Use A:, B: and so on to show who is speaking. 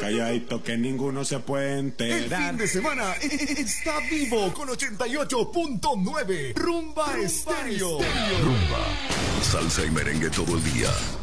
A: calladito que ninguno se puede
B: El
A: enterar.
B: fin de semana está vivo con 88.9 Rumba Estéreo.
C: Rumba, salsa y merengue todo el día.